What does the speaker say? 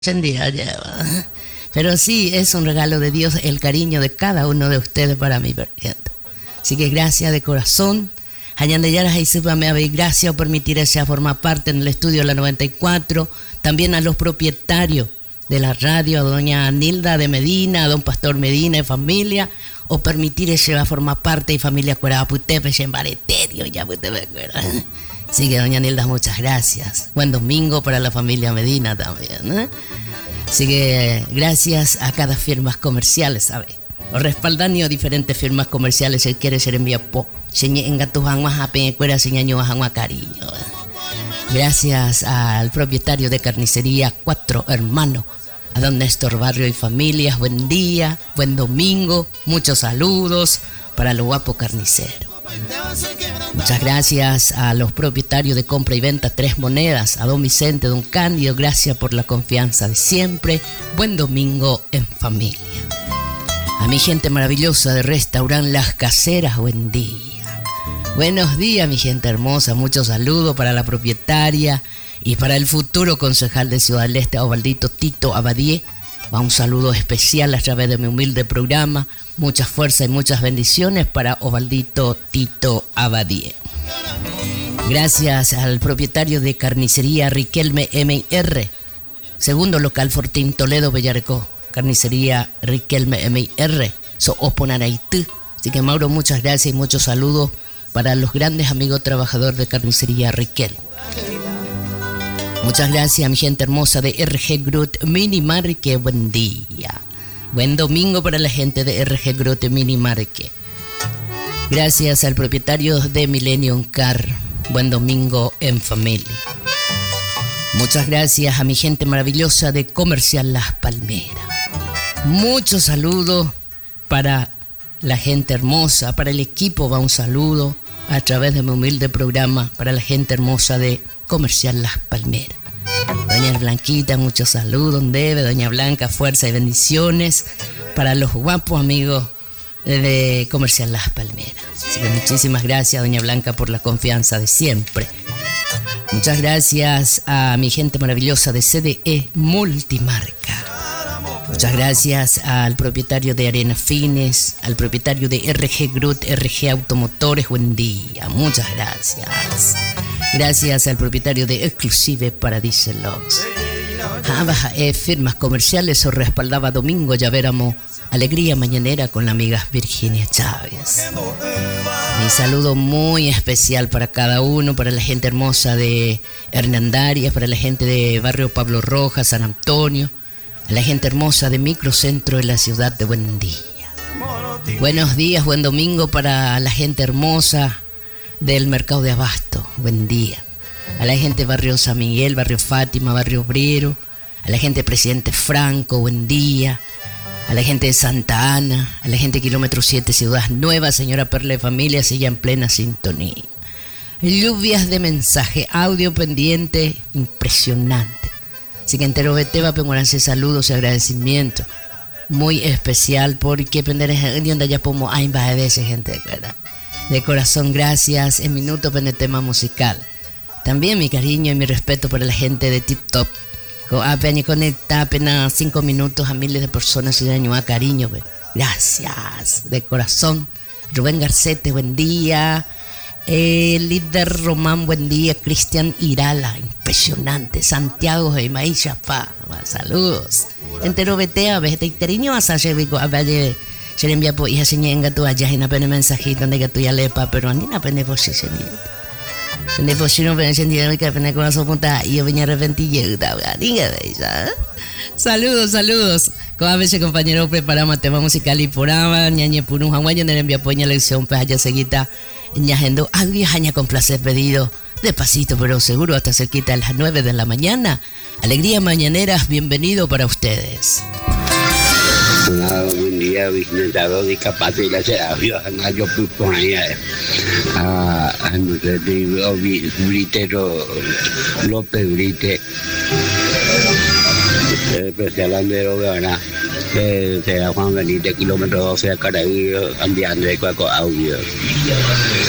día lleva. Pero sí, es un regalo de Dios el cariño de cada uno de ustedes para mí, gente. Así que gracias de corazón. Gracias por permitirse formar parte en el estudio de la 94. También a los propietarios de la radio, a doña Nilda de Medina, a don Pastor Medina y familia, o permitirse a formar parte de familia Cueraputepe, en Bareterio, ya Putepe. Así que doña Nilda, muchas gracias. Buen domingo para la familia Medina también, ¿eh? Así que gracias a cada firmas comerciales, ¿sabes? O respaldando diferentes firmas comerciales, si quiere ser enviado po, cariño. Gracias al propietario de carnicería Cuatro Hermanos, a don Néstor Barrio y familias, buen día, buen domingo, muchos saludos para los guapos carniceros. Muchas gracias a los propietarios de compra y venta Tres Monedas, a don Vicente, don Cándido, gracias por la confianza de siempre. Buen domingo en familia. A mi gente maravillosa de Restaurant Las Caseras, buen día. Buenos días, mi gente hermosa, muchos saludos para la propietaria y para el futuro concejal de Ciudad del Este, Osvaldito Tito Abadie. Va un saludo especial a través de mi humilde programa. Mucha fuerza y muchas bendiciones para Osvaldito Tito Abadie. Gracias al propietario de carnicería Riquelme M.R. Segundo local Fortín Toledo Bellarecó. Carnicería Riquelme M.R. So Oponaraitú. Así que Mauro, muchas gracias y muchos saludos para los grandes amigos trabajadores de carnicería Riquelme. Muchas gracias a mi gente hermosa de RG Groot Mini Marque, buen día. Buen domingo para la gente de RG Groot Mini Marque. Gracias al propietario de Millennium Car, buen domingo en familia. Muchas gracias a mi gente maravillosa de Comercial Las Palmeras. Muchos saludos para la gente hermosa, para el equipo va un saludo a través de mi humilde programa para la gente hermosa de Comercial Las Palmeras. Doña Blanquita, muchos saludos, debe. Doña Blanca, fuerza y bendiciones para los guapos amigos de Comercial Las Palmeras. Así que muchísimas gracias, doña Blanca, por la confianza de siempre. Muchas gracias a mi gente maravillosa de CDE Multimarca. Muchas gracias al propietario de Arena Fines, al propietario de RG Groot, RG Automotores, buen día, muchas gracias. Gracias al propietario de Exclusive Paradise Logs. Firmas comerciales o respaldaba Domingo Llavéramo, Alegría Mañanera con la amiga Virginia Chávez. Mi saludo muy especial para cada uno, para la gente hermosa de Hernandarias, para la gente de Barrio Pablo Rojas, San Antonio, a la gente hermosa de Microcentro de la ciudad de Buen Día. Buenos días, buen domingo para la gente hermosa del Mercado de Abasto, buen día. A la gente de Barrio San Miguel, Barrio Fátima, Barrio Obrero, a la gente de Presidente Franco, buen día. A la gente de Santa Ana, a la gente de Kilómetro 7, Ciudad Nueva, señora Perla de Familia, sigue en plena sintonía. Lluvias de mensaje, audio pendiente, impresionante. Así que entero vete va a saludos y agradecimientos. Muy especial porque penderes de ya como hay varias veces, gente, ¿verdad? De corazón, gracias. En minuto en el tema musical. También mi cariño y mi respeto para la gente de Tip Top. Apenas conecta apenas 5 minutos a miles de personas y daño a cariño. Gracias, de corazón. Rubén Garcete, buen día. Líder Román, buen día. Cristian Irala, impresionante. Santiago de Maícha, saludos. Entero vetea, vete y cariño a Sachevico, a Valle. Se le envía por hija señenga tu allá en apenas mensajito de que tú ya lepa, pero andina apenas por si señor. Tende por si no pueden sentir que apenas con la sopunta y yo venía arrepentillada, Saludos, saludos. Como a veces compañero preparamos tema musical y por ama, ñañe por un hawaiian le envía poña lección, pues allá seguita, ñajendo, audio jaña con placer pedido, despacito pero seguro hasta cerquita a las 9 de la mañana. Alegría mañaneras, bienvenido para ustedes. Buen día, Vicentado de Capatila, yo fui por allá a Britero López Brite, especial andero de Ana, de Juan Benítez, kilómetro 12 a Caraí, enviando de Cuaco audio.